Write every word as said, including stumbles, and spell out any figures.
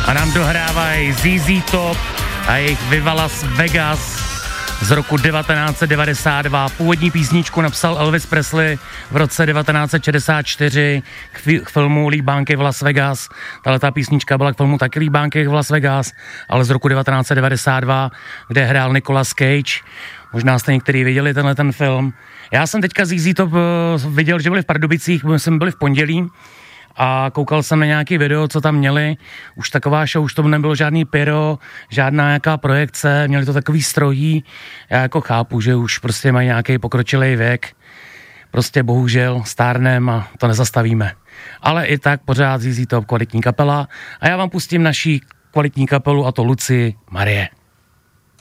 a nám dohrávají Z Z Top a jejich Viva Las Vegas z roku devatenáct set devadesát dva. Původní písničku napsal Elvis Presley v roce devatenáct set šedesát čtyři k, fi- k filmu Líbánky v Las Vegas. Tahle ta písnička byla k filmu taky Líbánky v Las Vegas, ale z roku devatenáct set devadesát dva, kde hrál Nicolas Cage. Možná jste některý viděli tenhle ten film. Já jsem teďka Z Z Top viděl, že byli v Pardubicích, jsme byli v pondělí a koukal jsem na nějaký video, co tam měli. Už taková show, už to nebylo žádný pyro, žádná nějaká projekce, měli to takový strojí. Já jako chápu, že už prostě mají nějaký pokročilý věk. Prostě bohužel stárnem a to nezastavíme. Ale i tak pořád Z Z Top kvalitní kapela a já vám pustím naší kvalitní kapelu, a to Lucii Marie.